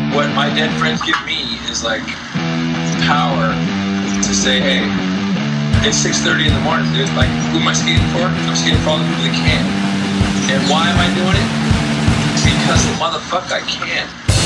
what my dead friends give me is like power to say, hey, it's 6:30 in the morning, dude. Like, who am I skating for? I'm skating for all the people that can. And why am I doing it? Because the motherfucker I can.